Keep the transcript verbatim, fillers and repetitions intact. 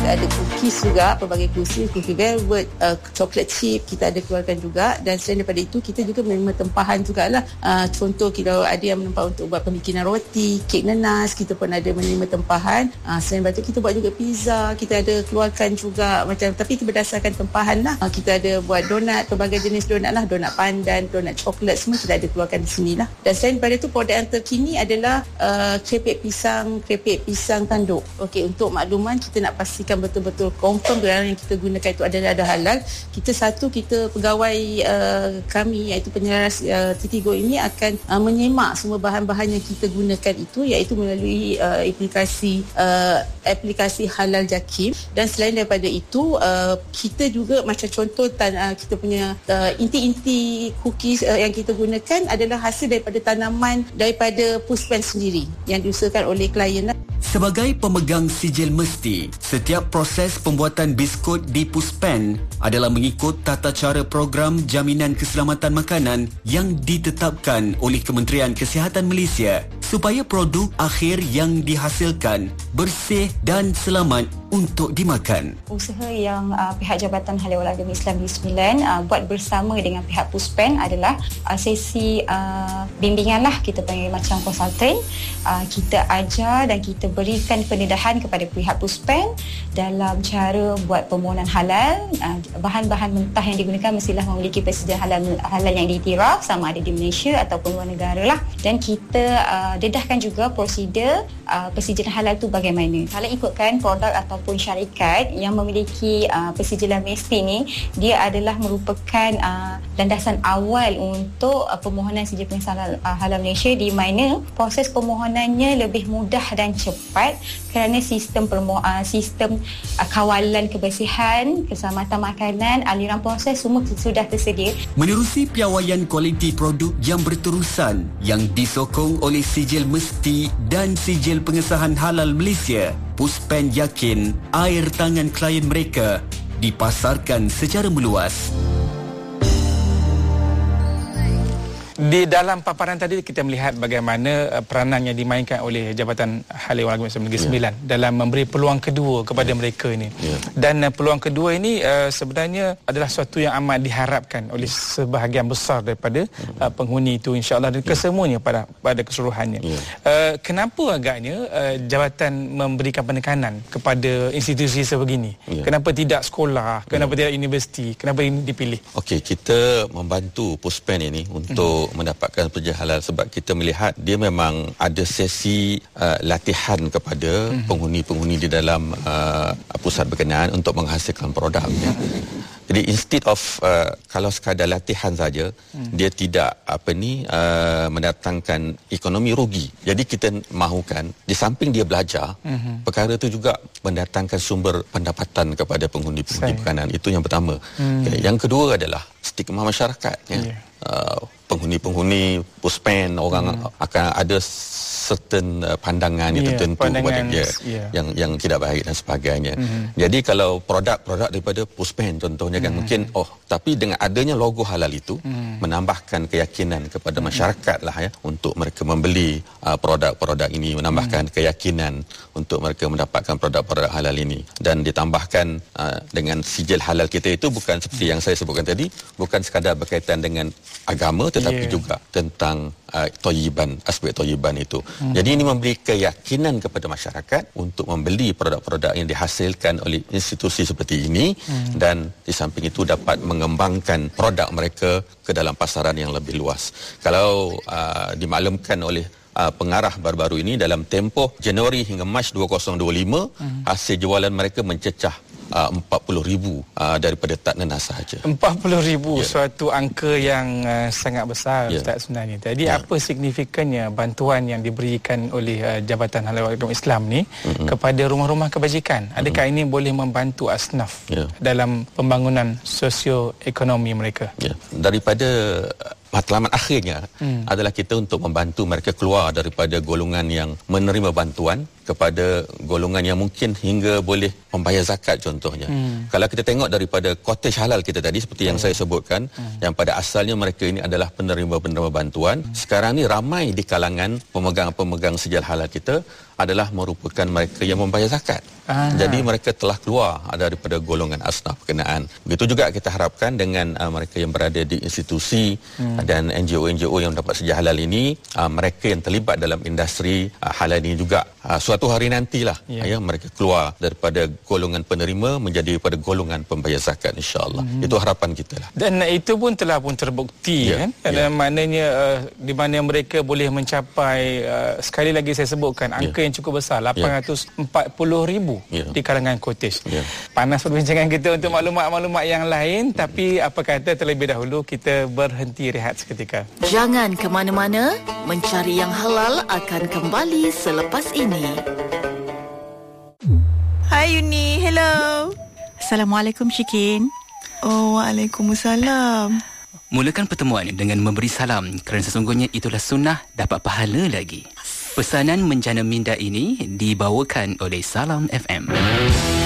Kita ada cookies juga, pelbagai cookies, cookie velvet, uh, chocolate chip kita ada keluarkan juga. Dan selain daripada itu, kita juga menerima tempahan jugalah. Uh, contoh kita ada yang menempah untuk buat pembikinan roti, kek nanas, kita pun ada menerima tempahan. Uh, selain daripada itu, kita buat juga pizza, kita ada keluarkan juga macam, tapi itu berdasarkan tempahan lah. Uh, kita ada buat donat, pelbagai jenis donat lah, donat pandan, donat coklat, semua kita ada keluarkan di sini lah. Dan selain daripada itu, produk yang terkini adalah uh, krepek pisang, krepek pisang tanduk. Okey, untuk makluman kita nak pastikan betul-betul confirm barang yang kita gunakan itu adalah ada halal. Kita satu, kita pegawai uh, kami iaitu penyelaras uh, Titigo ini akan uh, menyemak semua bahan-bahan yang kita gunakan itu, iaitu melalui uh, aplikasi uh, aplikasi Halal Jakim. Dan selain daripada itu, uh, kita juga macam contoh tan- uh, kita punya uh, inti-inti cookies uh, yang kita gunakan adalah hasil daripada tanaman daripada Puspen sendiri yang diusahakan oleh klien. Sebagai pemegang sijil mesti, setiap proses pembuatan biskut di Puspen adalah mengikut tata cara program jaminan keselamatan makanan yang ditetapkan oleh Kementerian Kesihatan Malaysia supaya produk akhir yang dihasilkan bersih dan selamat untuk dimakan. Usaha yang uh, pihak Jabatan Halal Agama Islam Negeri Sembilan uh, buat bersama dengan pihak Puspen adalah uh, sesi uh, bimbingan lah, kita panggil macam konsultan. Uh, kita ajar dan kita berikan pendedahan kepada pihak Puspen dalam cara buat permohonan halal. Uh, bahan-bahan mentah yang digunakan mestilah memiliki persediaan halal, halal yang diiktiraf, sama ada di Malaysia ataupun luar negara lah. Dan kita uh, dedahkan juga prosedur uh, persediaan halal tu bagaimana. Kalau ikutkan produk ataupun syarikat yang memiliki uh, persijilan mesti ni, dia adalah merupakan uh, landasan awal untuk uh, permohonan sijil pengesahan uh, halal Malaysia, di mana proses permohonannya lebih mudah dan cepat kerana sistem permo- uh, sistem uh, kawalan kebersihan, keselamatan makanan, aliran proses semua sudah tersedia. Menerusi piawaian kualiti produk yang berterusan yang disokong oleh sijil mesti dan sijil pengesahan halal Malaysia, Puspen yakin air tangan klien mereka dipasarkan secara meluas. Di dalam paparan tadi kita melihat bagaimana uh, peranan yang dimainkan oleh Jabatan Halal Agama Islam Negeri Sembilan yeah. dalam memberi peluang kedua kepada yeah. mereka ini. Yeah. Dan uh, peluang kedua ini uh, sebenarnya adalah sesuatu yang amat diharapkan oleh sebahagian besar daripada uh, penghuni itu, insya-Allah, dan yeah. kesemuanya pada pada keseluruhannya. Yeah. Uh, kenapa agaknya uh, jabatan memberikan penekanan kepada institusi sebegini? Yeah. Kenapa tidak sekolah? Kenapa yeah. tidak universiti? Kenapa ini dipilih? Okey, kita membantu Puspen ini untuk mm. mendapatkan pekerja halal sebab kita melihat dia memang ada sesi uh, latihan kepada mm-hmm. penghuni-penghuni di dalam uh, pusat berkenaan untuk menghasilkan produk. Ya. Jadi instead of uh, kalau sekadar latihan saja, mm. dia tidak apa ni uh, mendatangkan ekonomi rugi. Jadi kita mahukan di samping dia belajar, mm-hmm. perkara itu juga mendatangkan sumber pendapatan kepada penghuni-penghuni berkenaan. Itu yang pertama. Mm. Okay. Yang kedua adalah stigma masyarakat. Ya. Yeah. Uh, penghuni-penghuni Puspen orang hmm. akan ada certain uh, pandangan yang yeah, tertentu kepada dia yeah. yang yang tidak baik dan sebagainya. Hmm. Jadi kalau produk-produk daripada Puspen contohnya kan hmm. mungkin oh tapi dengan adanya logo halal itu hmm. menambahkan keyakinan kepada hmm. masyarakat lah ya untuk mereka membeli uh, produk-produk ini, menambahkan hmm. keyakinan untuk mereka mendapatkan produk-produk halal ini, dan ditambahkan uh, dengan sijil halal kita itu bukan seperti hmm. yang saya sebutkan tadi, bukan sekadar berkaitan dengan agama tetapi yeah. juga tentang uh, toyiban, aspek toyiban itu. Hmm. Jadi ini memberi keyakinan kepada masyarakat untuk membeli produk-produk yang dihasilkan oleh institusi seperti ini hmm. dan di samping itu dapat mengembangkan produk mereka ke dalam pasaran yang lebih luas. Kalau uh, dimaklumkan oleh uh, pengarah baru-baru ini dalam tempoh Januari hingga Mac dua ribu dua puluh lima hmm. hasil jualan mereka mencecah Uh, empat puluh ribu uh, daripada tak nenas sahaja. empat puluh ribu yeah. suatu angka yang uh, sangat besar yeah. Ustaz sebenarnya. Jadi yeah. apa signifikannya bantuan yang diberikan oleh uh, Jabatan Halal Agama Islam ni mm-hmm. kepada rumah-rumah kebajikan? Adakah mm-hmm. ini boleh membantu asnaf yeah. dalam pembangunan sosio-ekonomi mereka? Yeah. Daripada matlamat akhirnya hmm. adalah kita untuk membantu mereka keluar daripada golongan yang menerima bantuan kepada golongan yang mungkin hingga boleh membayar zakat contohnya. Hmm. Kalau kita tengok daripada cottage halal kita tadi seperti yang hmm. saya sebutkan, hmm. yang pada asalnya mereka ini adalah penerima-penerima bantuan, hmm. sekarang ni ramai di kalangan pemegang-pemegang sijil halal kita adalah merupakan mereka yang membayar zakat. Aha. Jadi mereka telah keluar daripada golongan asnaf berkenaan. Begitu juga kita harapkan dengan uh, mereka yang berada di institusi hmm. dan N G O-N G O yang mendapat sijil halal ini, uh, mereka yang terlibat dalam industri uh, halal ini juga uh, suatu hari nantilah yeah. ya, mereka keluar daripada golongan penerima menjadi pada golongan pembayar zakat, insya-Allah. Hmm. Itu harapan kita lah. Dan uh, itu pun telah pun terbukti yeah. kan. Dan yeah. maknanya uh, di mana mereka boleh mencapai uh, sekali lagi saya sebutkan angka yeah. yang cukup besar, lapan ratus empat puluh ribu yeah. di kalangan cottage. Yeah. Panas perbincangan kita untuk maklumat-maklumat yang lain, tapi apa kata terlebih dahulu kita berhenti rehat seketika. Jangan ke mana-mana, Mencari Yang Halal akan kembali selepas ini. Hai Yuni, hello. Assalamualaikum Syikin. Oh, waalaikumsalam. Mulakan pertemuan dengan memberi salam kerana sesungguhnya itulah sunnah, dapat pahala lagi. Pesanan menjana minda ini dibawakan oleh Salam F M.